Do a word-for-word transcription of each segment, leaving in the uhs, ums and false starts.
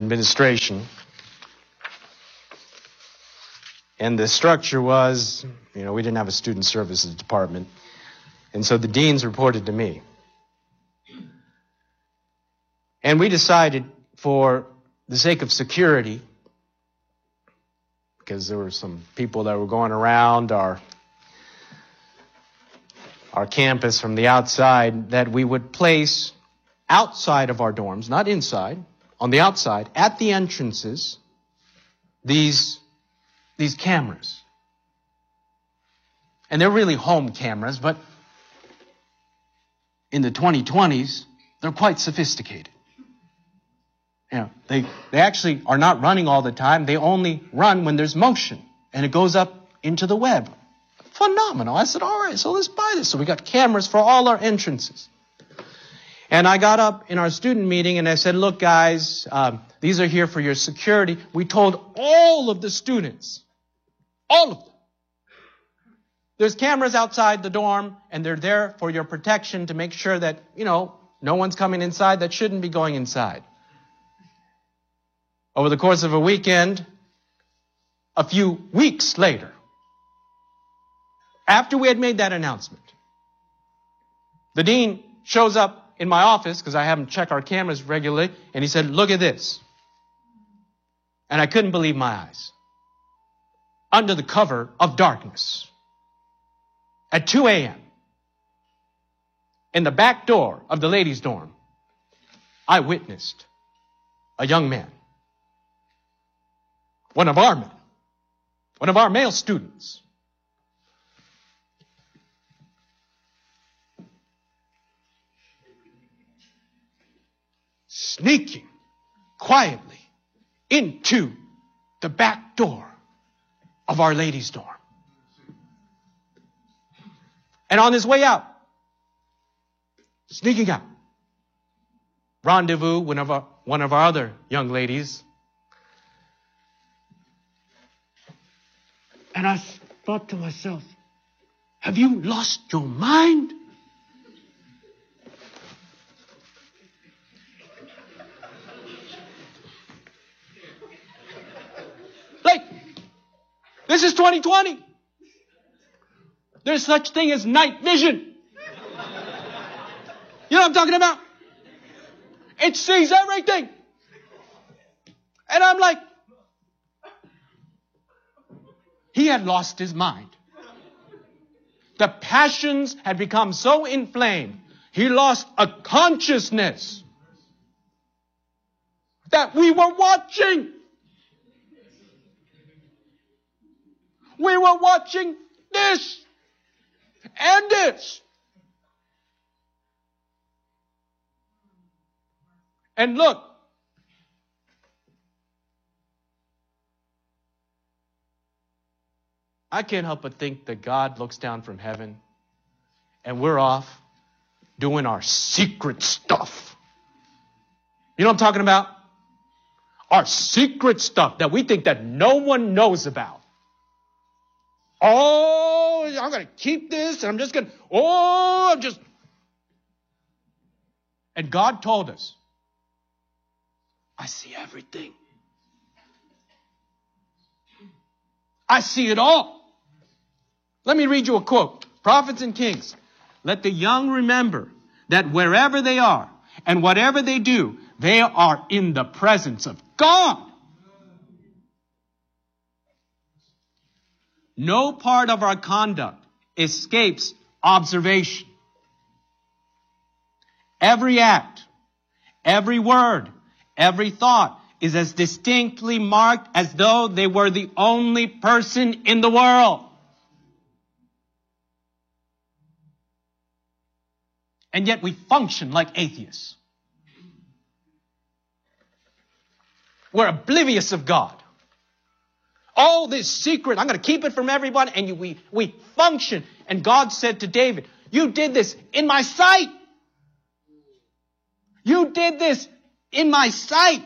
administration. And the structure was, you know, we didn't have a student services department. And so the deans reported to me. And we decided, for the sake of security, because there were some people that were going around our our campus from the outside, that we would place outside of our dorms, not inside, on the outside, at the entrances, these, these cameras. And they're really home cameras, but in the twenty twenties, they're quite sophisticated. You know, they, they actually are not running all the time. They only run when there's motion, and it goes up into the web. Phenomenal. I said, all right, so let's buy this. So we got cameras for all our entrances. And I got up in our student meeting and I said, look, guys, um, these are here for your security. We told all of the students, all of them, there's cameras outside the dorm, and they're there for your protection to make sure that, you know, no one's coming inside that shouldn't be going inside. Over the course of a weekend, a few weeks later, after we had made that announcement, the dean shows up in my office, because I have him check our cameras regularly, and he said, look at this. And I couldn't believe my eyes. Under the cover of darkness, at two a.m., in the back door of the ladies' dorm, I witnessed a young man, one of our men, one of our male students, sneaking quietly into the back door of our ladies' dorm. And on his way out, sneaking out, rendezvous one of our, one of our other young ladies. And I thought to myself, have you lost your mind? Like, this is twenty twenty. There's such thing as night vision. You know what I'm talking about? It sees everything. And I'm like, he had lost his mind. The passions had become so inflamed, he lost a consciousness that we were watching. We were watching this and this. And look, I can't help but think that God looks down from heaven and we're off doing our secret stuff. You know what I'm talking about? Our secret stuff that we think that no one knows about. Oh, I'm going to keep this and I'm just going to, oh, I'm just. And God told us, I see everything. I see it all. Let me read you a quote. Prophets and Kings. Let the young remember that wherever they are and whatever they do, they are in the presence of God. No part of our conduct escapes observation. Every act, every word, every thought is as distinctly marked as though they were the only person in the world. And yet we function like atheists. We're oblivious of God. All this secret, I'm going to keep it from everyone. And you, we, we function. And God said to David, you did this in my sight. You did this in my sight.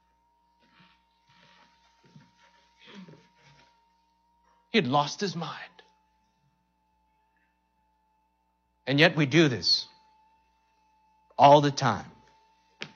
He had lost his mind. And yet we do this all the time.